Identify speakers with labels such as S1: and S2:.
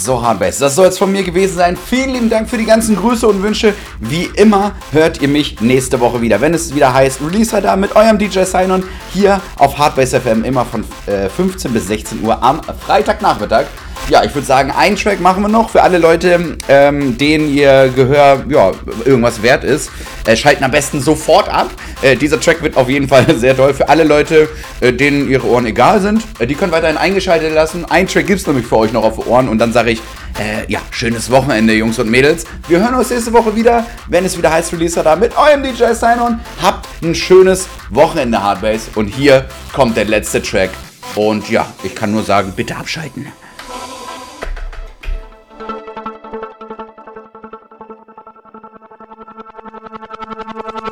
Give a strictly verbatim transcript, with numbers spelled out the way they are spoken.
S1: So, Hardbase, das soll es von mir gewesen sein. Vielen lieben Dank für die ganzen Grüße und Wünsche. Wie immer hört ihr mich nächste Woche wieder, wenn es wieder heißt Release Radar mit eurem D J Sinon hier auf Hardbase F M, immer von äh, fünfzehn bis sechzehn Uhr am Freitagnachmittag. Ja, ich würde sagen, einen Track machen wir noch für alle Leute, ähm, denen ihr Gehör ja, irgendwas wert ist. Äh, schalten am besten sofort ab. Äh, dieser Track wird auf jeden Fall sehr doll für alle Leute, äh, denen ihre Ohren egal sind. Äh, die können weiterhin eingeschaltet lassen. Ein Track gibt es nämlich für euch noch auf Ohren und dann sage ich, äh, ja, schönes Wochenende, Jungs und Mädels. Wir hören uns nächste Woche wieder, wenn es wieder heißt Release Radar mit eurem D J Sinon. Habt ein schönes Wochenende, Hardbase. Und hier kommt der letzte Track. Und ja, ich kann nur sagen, bitte abschalten.